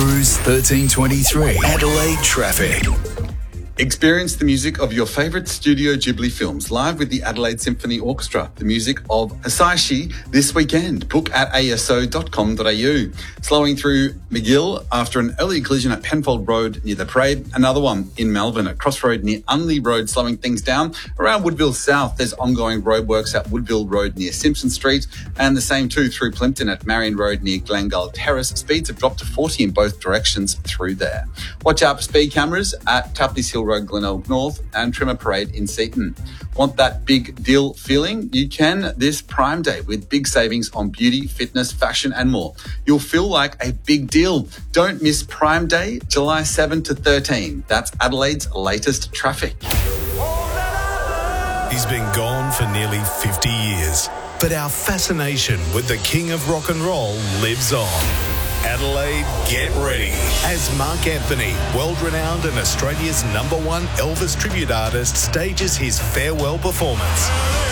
Cruise 1323. Adelaide traffic. Experience the music of your favourite Studio Ghibli films live with the Adelaide Symphony Orchestra. The music of Hisaishi this weekend. Book at aso.com.au. Slowing through McGill after an early collision at Penfold Road near the parade. Another one in Melbourne at Crossroad near Unley Road, slowing things down. Around Woodville South, there's ongoing roadworks at Woodville Road near Simpson Street, and the same too through Plympton at Marion Road near Glengall Terrace. Speeds have dropped to 40 in both directions through there. Watch out for speed cameras at Tapley's Hill Road, Glenelg North, and Trimmer Parade in Seaton. Want that big deal feeling? You can this Prime Day with big savings on beauty, fitness, fashion and more. You'll feel like a big deal. Don't miss Prime Day, July 7 to 13. That's Adelaide's latest traffic. He's been gone for nearly 50 years, but our fascination with the king of rock and roll lives on. Adelaide, get ready as Mark Anthony, world-renowned and Australia's #1 Elvis tribute artist, stages his farewell performance.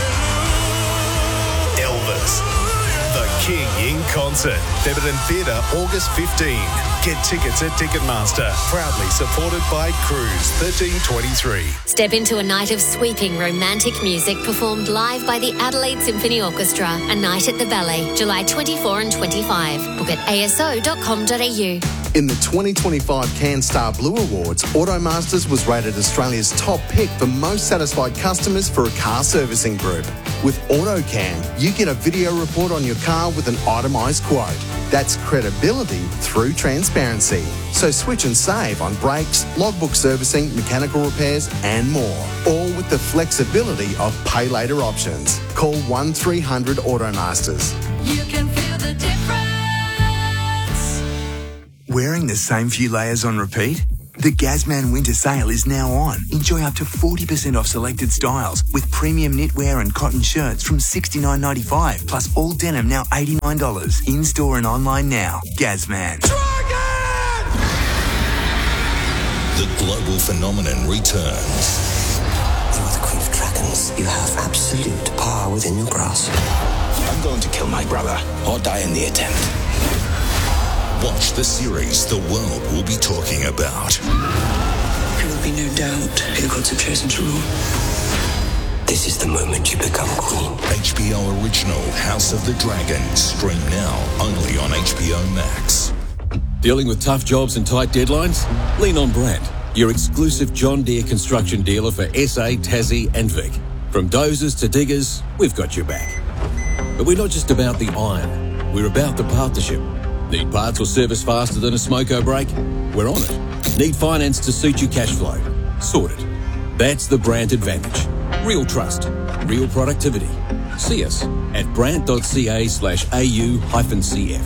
Elvis, the King in concert, Thebarton Theatre, August 15. Get tickets at Ticketmaster, proudly supported by Cruise 1323. Step into a night of sweeping romantic music performed live by the Adelaide Symphony Orchestra. A night at the Ballet, July 24 and 25. Book at aso.com.au. In the 2025 CanStar Blue Awards, Automasters was rated Australia's top pick for most satisfied customers for a car servicing group. With AutoCam, you get a video report on your car with an itemised quote. That's credibility through transparency. So switch and save on brakes, logbook servicing, mechanical repairs and more. All with the flexibility of pay later options. Call 1300 Automasters. You can feel the difference. Wearing the same few layers on repeat? The Gazman Winter Sale is now on. Enjoy up to 40% off selected styles with premium knitwear and cotton shirts from $69.95, plus all denim now $89. In-store and online now. Gazman. The global phenomenon returns. You are the Queen of Dragons. You have absolute power within your grasp. I'm going to kill my brother or die in the attempt. Watch the series the world will be talking about. There will be no doubt who the gods have chosen to rule. This is the moment you become queen. HBO original House of the Dragon. Stream now only on HBO Max. Dealing with tough jobs and tight deadlines? Lean on Brandt, your exclusive John Deere construction dealer for SA, Tassie and Vic. From dozers to diggers, we've got your back. But we're not just about the iron, we're about the partnership. Need parts or service faster than a smoko brake? We're on it. Need finance to suit your cash flow? Sorted. That's the Brandt advantage. Real trust. Real productivity. See us at brandt.ca/au-cf.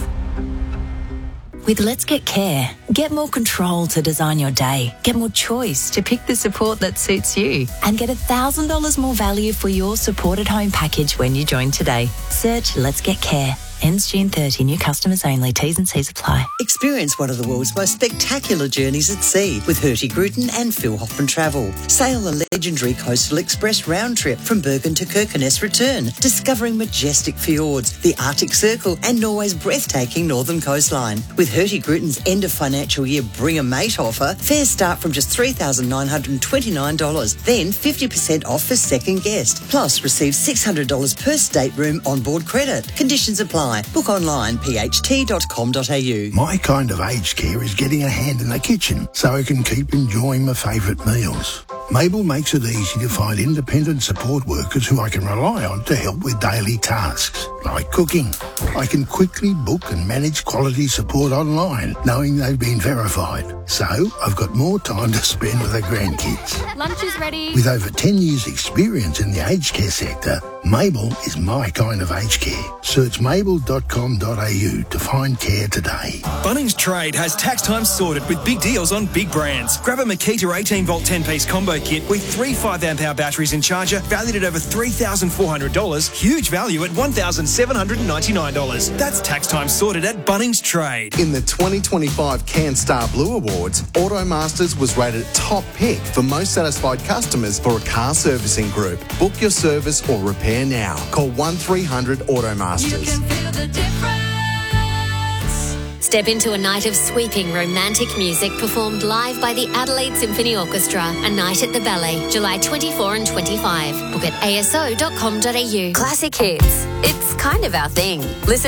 With Let's Get Care, get more control to design your day, get more choice to pick the support that suits you, and get $1,000 more value for your supported home package when you join today. Search Let's Get Care. Ends June 30. New customers only. T's and C's apply. Experience one of the world's most spectacular journeys at sea with Hertie Gruten and Phil Hoffman Travel. Sail the legendary Coastal Express round trip from Bergen to Kirkenes return, discovering majestic fjords, the Arctic Circle and Norway's breathtaking northern coastline. With Hertie Gruten's end of financial year Bring a Mate offer, fares start from just $3,929, then 50% off for second guest. Plus, receive $600 per stateroom onboard credit. Conditions apply. Book online, pht.com.au. My kind of aged care is getting a hand in the kitchen so I can keep enjoying my favourite meals. Mabel makes it easy to find independent support workers who I can rely on to help with daily tasks, like cooking. I can quickly book and manage quality support online, knowing they've been verified. So I've got more time to spend with the grandkids. Lunch is ready. With over 10 years' experience in the aged care sector, Mabel is my kind of aged care. Search mabel.com.au to find care today. Bunnings Trade has tax time sorted with big deals on big brands. Grab a Makita 18-volt 10-piece combo kit with 3 5-amp-hour batteries in charger valued at over $3,400. Huge value at $1,799. That's tax time sorted at Bunnings Trade. In the 2025 CanStar Blue Awards, Automasters was rated top pick for most satisfied customers for a car servicing group. Book your service or repair now. Call 1300 Automasters. You can feel the difference. Step into a night of sweeping romantic music performed live by the Adelaide Symphony Orchestra, a night at the Ballet, July 24 and 25. Book at aso.com.au. Classic hits. It's kind of our thing. Listen